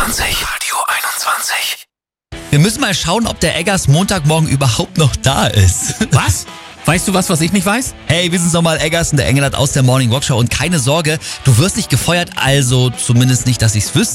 Radio 21. Wir müssen mal schauen, ob der Eggers Montagmorgen überhaupt noch da ist. Was? Weißt du was ich nicht weiß? Hey, wir sind's nochmal, Eggers und der Engelert aus der Morning Walk Show. Und keine Sorge, du wirst nicht gefeuert, also zumindest nicht, dass ich's wüsste.